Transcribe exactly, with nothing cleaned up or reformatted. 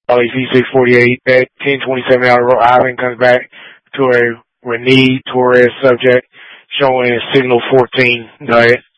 Charlie C six forty-eight at ten twenty-seven out of Rhode Island comes back to a Rene Torres subject showing signal fourteen. Go ahead.